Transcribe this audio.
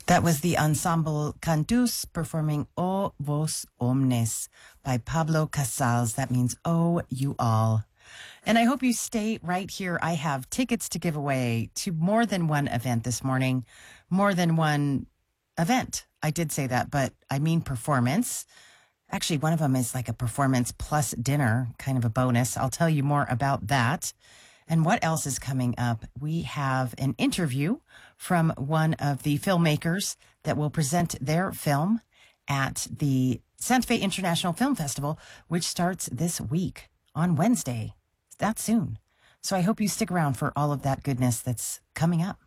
That was the Ensemble Cantus performing O Vos Omnes by Pablo Casals. That means, oh, you all. And I hope you stay right here. I have tickets to give away to more than one event this morning. More than one event. I did say that, but I mean performance. Actually, one of them is like a performance plus dinner, kind of a bonus. I'll tell you more about that. And what else is coming up? We have an interview from one of the filmmakers that will present their film at the Santa Fe International Film Festival, which starts this week on Wednesday. That's soon. So I hope you stick around for all of that goodness that's coming up.